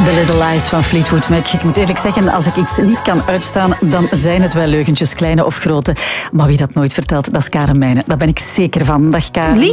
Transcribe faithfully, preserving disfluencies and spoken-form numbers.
The Little Lies van Fleetwood Mac. Ik moet eerlijk zeggen, als ik iets niet kan uitstaan, dan zijn het wel leugentjes, kleine of grote. Maar wie dat nooit vertelt, dat is Karen Mijnen. Daar ben ik zeker van. Dag Karen.